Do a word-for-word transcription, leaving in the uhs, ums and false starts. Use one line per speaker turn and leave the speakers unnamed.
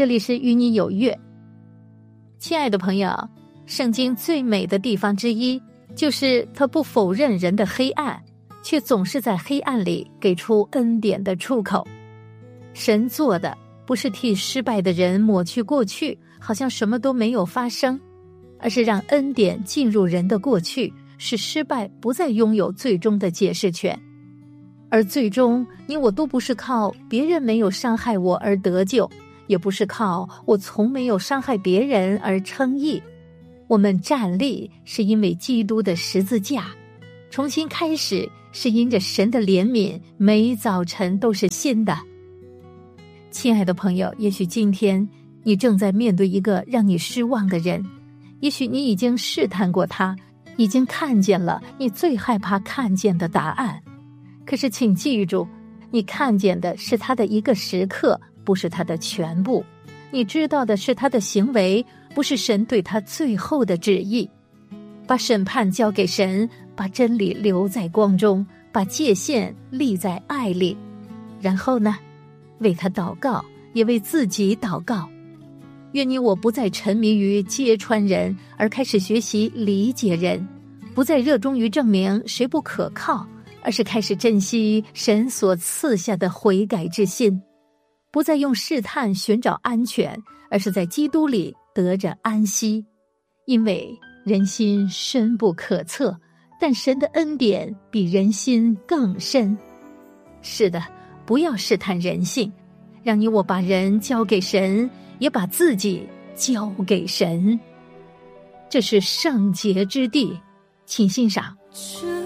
这里是与你有约。亲爱的朋友，圣经最美的地方之一，就是它不否认人的黑暗，却总是在黑暗里给出恩典的出口。神做的不是替失败的人抹去过去，好像什么都没有发生，而是让恩典进入人的过去，使失败不再拥有最终的解释权。而最终你我都不是靠别人没有伤害我而得救，也不是靠我从没有伤害别人而称义。我们站立是因为基督的十字架，重新开始是因着神的怜悯，每早晨都是新的。亲爱的朋友，也许今天你正在面对一个让你失望的人，也许你已经试探过他，已经看见了你最害怕看见的答案。可是请记住，你看见的是他的一个时刻，不是他的全部。你知道的是他的行为，不是神对他最后的旨意。把审判交给神，把真理留在光中，把界限立在爱里。然后呢，为他祷告，也为自己祷告。愿你我不再沉迷于揭穿人，而开始学习理解人，不再热衷于证明谁不可靠，而是开始珍惜神所赐下的悔改之心，不再用试探寻找安全，而是在基督里得着安息。因为人心深不可测，但神的恩典比人心更深。是的，不要试探人性，让你我把人交给神，也把自己交给神。这是圣洁之地，请欣赏。